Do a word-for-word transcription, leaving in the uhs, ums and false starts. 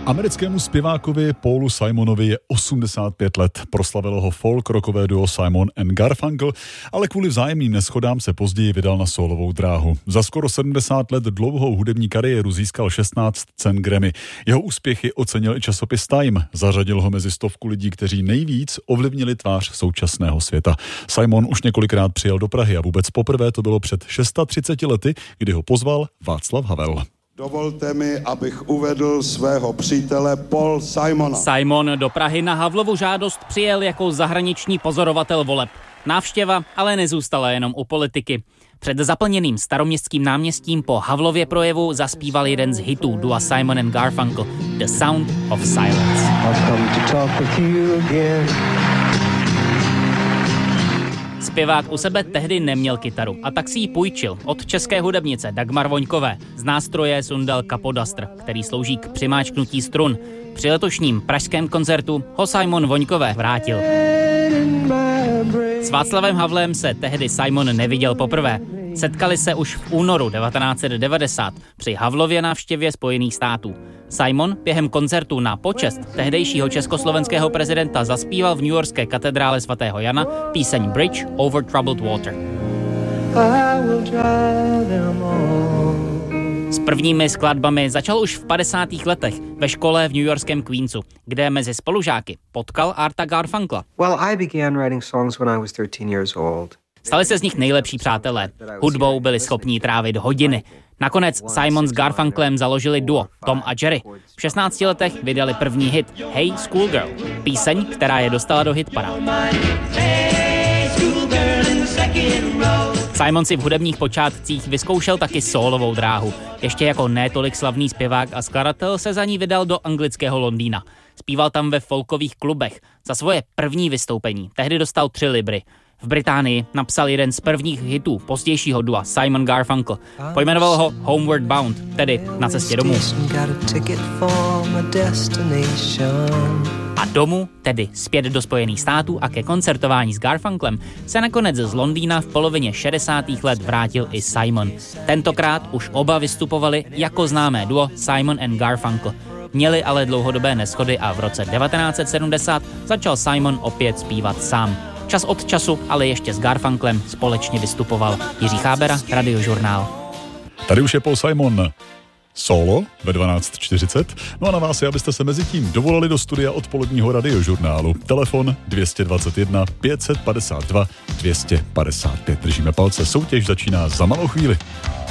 Americkému zpěvákovi Paulu Simonovi je osmdesát pět let. Proslavilo ho folk rockové duo Simon and Garfunkel, ale kvůli vzájemným neshodám se později vydal na sólovou dráhu. Za skoro sedmdesát let dlouhou hudební kariéru získal šestnáct cen Grammy. Jeho úspěchy ocenil i časopis Time. Zařadil ho mezi stovku lidí, kteří nejvíc ovlivnili tvář současného světa. Simon už několikrát přijel do Prahy a vůbec poprvé to bylo před třiceti šesti lety, kdy ho pozval Václav Havel. Dovolte mi, abych uvedl svého přítele Paul Simona. Simon do Prahy na Havlovu žádost přijel jako zahraniční pozorovatel voleb. Návštěva ale nezůstala jenom u politiky. Před zaplněným Staroměstským náměstím po Havlově projevu zaspíval jeden z hitů dua Simon and Garfunkel, The Sound of Silence. Zpěvák u sebe tehdy neměl kytaru a tak si ji půjčil od české hudebnice Dagmar Voňkové. Z nástroje sundal kapodastr, který slouží k přimáčknutí strun. Při letošním pražském koncertu ho Simon Voňkové vrátil. S Václavem Havlem se tehdy Simon neviděl poprvé. Setkali se už v únoru devatenáct set devadesát při Havlově návštěvě Spojených států. Simon během koncertu na počest tehdejšího československého prezidenta zaspíval v newyorské katedrále svatého Jana píseň Bridge over Troubled Water. S prvními skladbami začal už v padesátých letech ve škole v newyorském Queensu, kde mezi spolužáky potkal Arta Garfunkla. Well, I began writing songs when I was thirteen years old. Stali se z nich nejlepší přátelé. Hudbou byli schopní trávit hodiny. Nakonec Simon s Garfunklem založili duo Tom a Jerry. V šestnácti letech vydali první hit Hey Schoolgirl, píseň, která je dostala do hitparád. Simon si v hudebních počátcích vyzkoušel taky sólovou dráhu. Ještě jako ne tolik slavný zpěvák a skladatel se za ní vydal do anglického Londýna. Zpíval tam ve folkových klubech. Za svoje první vystoupení tehdy dostal tři libry. V Británii napsal jeden z prvních hitů pozdějšího dua Simon Garfunkel. Pojmenoval ho Homeward Bound, tedy Na cestě domů. A domů, tedy zpět do Spojených států a ke koncertování s Garfunklem, se nakonec z Londýna v polovině šedesátých let vrátil i Simon. Tentokrát už oba vystupovali jako známé duo Simon and Garfunkel. Měli ale dlouhodobé neshody a v roce devatenáct set sedmdesát začal Simon opět zpívat sám. Čas od času, ale ještě s Garfunklem společně vystupoval. Jiří Chábera, Radiožurnál. Tady už je Paul Simon solo ve dvanáct čtyřicet. No a na vás je, abyste se mezi tím dovolali do studia odpoledního Radiožurnálu. Telefon dvě stě dvacet jedna pět set padesát dva dvě stě padesát pět. Držíme palce, soutěž začíná za malou chvíli.